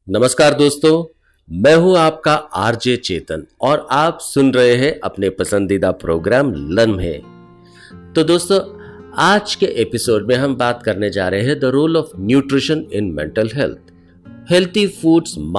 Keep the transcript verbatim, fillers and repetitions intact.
नमस्कार दोस्तों, मैं हूं आपका आरजे चेतन और आप सुन रहे हैं अपने पसंदीदा प्रोग्राम लम्हे। तो दोस्तों, आज के एपिसोड में हम बात करने जा रहे हैं the role of nutrition in mental health. Healthy foods